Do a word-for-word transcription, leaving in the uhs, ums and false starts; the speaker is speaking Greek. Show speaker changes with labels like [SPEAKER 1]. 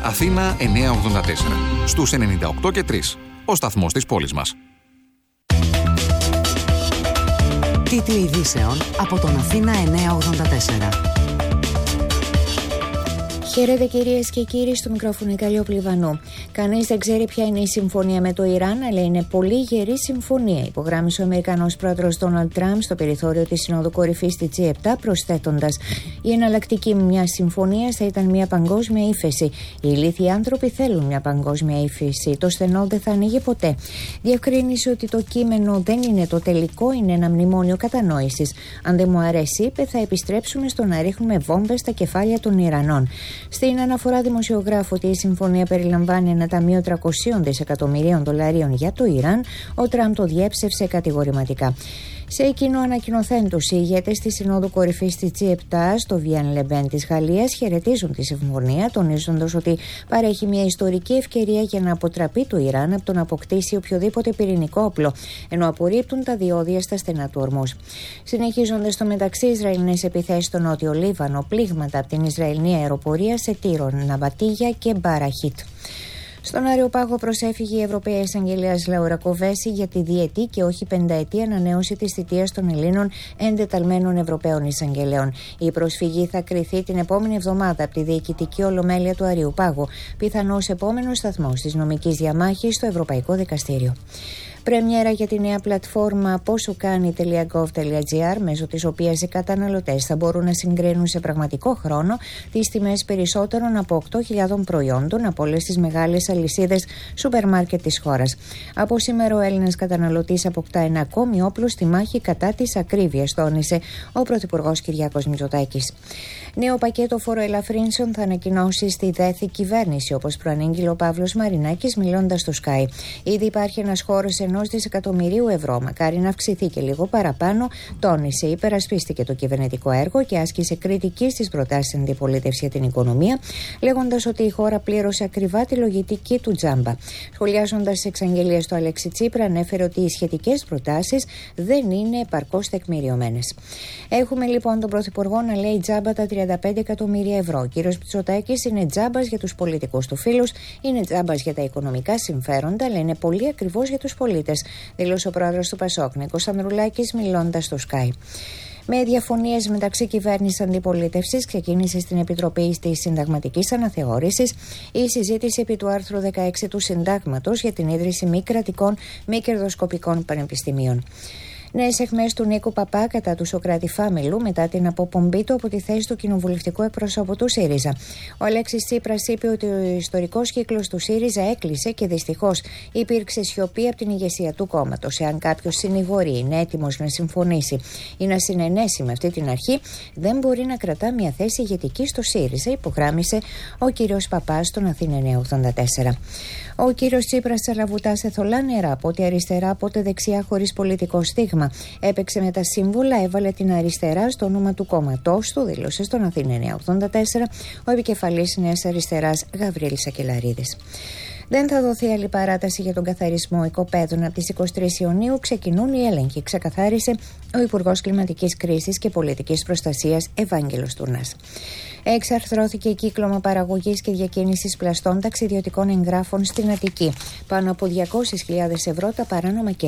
[SPEAKER 1] Αθήνα εννιακόσια ογδόντα τέσσερα. Στους ενενήντα οκτώ και τρία. Ο σταθμός της πόλης μας.
[SPEAKER 2] Τίτλοι ειδήσεων από τον Αθήνα εννιακόσια ογδόντα τέσσερα.
[SPEAKER 3] Χαίρετε κυρίες και κύριοι, στο μικρόφωνο η Καλλιόπλη-Βανού. Κανείς δεν ξέρει ποια είναι η συμφωνία με το Ιράν, αλλά είναι πολύ γερή συμφωνία, υπογράμμισε ο Αμερικανός πρόεδρος Ντόναλντ Τραμπ στο περιθώριο της Συνόδου Κορυφής στη τζι επτά, προσθέτοντας: η εναλλακτική μια συμφωνία θα ήταν μια παγκόσμια ύφεση. Οι ηλίθιοι άνθρωποι θέλουν μια παγκόσμια ύφεση. Το στενό δεν θα ανοίγει ποτέ. Διευκρίνησε ότι το κείμενο δεν είναι το τελικό, είναι ένα μνημόνιο κατανόησης. Αν δεν μου αρέσει, είπε, θα επιστρέψουμε στο να ρίχνουμε βόμβες στα κεφάλια των Ιρανών. Στην αναφορά δημοσιογράφου ότι η συμφωνία περιλαμβάνει ένα ταμείο τριακόσια δισεκατομμυρίων δολαρίων για το Ιράν, ο Τραμπ το διέψευσε κατηγορηματικά. Σε κοινό ανακοινωθέν τους, οι ηγέτες της Συνόδου Κορυφής της τζι επτά στο Βιεν-Λεμπέν της Γαλλίας χαιρετίζουν τη συμφωνία, τονίζοντας ότι παρέχει μια ιστορική ευκαιρία για να αποτραπεί το Ιράν από το να αποκτήσει οποιοδήποτε πυρηνικό όπλο, ενώ απορρίπτουν τα διόδια στα στενά του Ορμούζ. Συνεχίζονται στο μεταξύ Ισραηλινές επιθέσεις στο νότιο Λίβανο, πλήγματα από την Ισραηλινή αεροπορία σε Τύρον, Ναμπατίγια και Μπαραχίτ. Στον Αριοπάγο προσέφυγε η Ευρωπαία Εισαγγελέα Λάουρα Κοβέση για τη διετή και όχι πενταετή ανανέωση της θητείας των Ελλήνων εντεταλμένων Ευρωπαίων Εισαγγελέων. Η προσφυγή θα κριθεί την επόμενη εβδομάδα από τη Διοικητική Ολομέλεια του Αριοπάγου, πιθανώς επόμενος σταθμός της νομικής διαμάχης στο Ευρωπαϊκό Δικαστήριο. Πρεμιέρα για τη νέα πλατφόρμα ποσοκάνει.gov.gr, μέσω της οποίας οι καταναλωτές θα μπορούν να συγκρίνουν σε πραγματικό χρόνο τις τιμές περισσότερων από οκτώ χιλιάδες προϊόντων από όλες τις μεγάλες αλυσίδες σούπερ μάρκετ της χώρας. Από σήμερα ο Έλληνας καταναλωτής αποκτά ένα ακόμη όπλο στη μάχη κατά της ακρίβειας, τόνισε ο Πρωθυπουργός Κυριάκος Μητσοτάκης. Νέο πακέτο φοροελαφρύνσεων θα ανακοινώσει στη ΔΕΘ η κυβέρνηση, όπως προανήγγειλε ο Παύλος Μαρινάκης μιλώντας στο Sky. Ήδη υπάρχει ένας χώρος ενός δισεκατομμυρίου ευρώ, μακάρι να αυξηθεί και λίγο παραπάνω, τόνισε, υπερασπίστηκε το κυβερνητικό έργο και άσκησε κριτική στις προτάσεις αντιπολίτευση για την οικονομία, λέγοντας ότι η χώρα πλήρωσε ακριβά τη λογιστική του τζάμπα. Σχολιάζοντας τις εξαγγελίες του Αλέξη Τσίπρα, ανέφερε ότι οι σχετικές προτάσεις δεν είναι επαρκώς τεκμηριωμένες. Έχουμε λοιπόν τον Πρωθυπουργό να λέει τζάμπα τα τριάντα πέντε εκατομμύρια ευρώ. Ο κύριος Μητσοτάκης είναι τζάμπας για τους πολιτικούς του φίλους, είναι τζάμπας για τα οικονομικά συμφέροντα, αλλά είναι πολύ ακριβώς για τους πολίτες, δήλωσε ο πρόεδρος του Πασόκ, Νίκος Ανδρουλάκης, μιλώντας στο Sky. Με διαφωνίες μεταξύ κυβέρνησης αντιπολίτευσης, ξεκίνησε στην Επιτροπή της Συνταγματικής Αναθεώρησης η συζήτηση επί του άρθρου δεκαέξι του Συντάγματος για την ίδρυση μη κρατικών, μη κερδοσκοπικών πανεπιστημίων. Νέες αιχμές του Νίκου Παπά κατά του Σωκράτη Φάμελου μετά την αποπομπή του από τη θέση του κοινοβουλευτικού εκπροσώπου του ΣΥΡΙΖΑ. Ο Αλέξης Τσίπρας είπε ότι ο ιστορικός κύκλος του ΣΥΡΙΖΑ έκλεισε και δυστυχώς υπήρξε σιωπή από την ηγεσία του κόμματος. Εάν κάποιος συνηγορεί, είναι έτοιμος να συμφωνήσει ή να συνενέσει με αυτή την αρχή, δεν μπορεί να κρατά μια θέση ηγετική στο ΣΥΡΙΖΑ, υπογράμμισε ο κύριος Παπάς στον Αθήνα εννιακόσια ογδόντα τέσσερα. Ο κύριος Τσίπρας τσαλαβουτά σε θολά νερά, πότε αριστερά, πότε δεξιά, χωρίς πολιτικό στίγμα. Έπαιξε με τα σύμβολα, έβαλε την αριστερά στο όνομα του κόμματός του, δήλωσε στον Αθήνα εννιακόσια ογδόντα τέσσερα ο επικεφαλής Νέας Αριστεράς Γαβρίλης Σακελαρίδης. Δεν θα δοθεί άλλη παράταση για τον καθαρισμό οικοπαίδων. Από τις εικοστή τρίτη Ιουνίου ξεκινούν οι έλεγχοι, ξεκαθάρισε ο Υπουργός Κλιματικής Κρίσης και Πολιτικής Προστασίας Ευάγγελος Τούρνας. Εξαρθρώθηκε κύκλωμα παραγωγής και διακίνησης πλαστών ταξιδιωτικών εγγράφων στην Αττική. Πάνω από διακόσιες χιλιάδες ευρώ τα παράνομα κέρδη.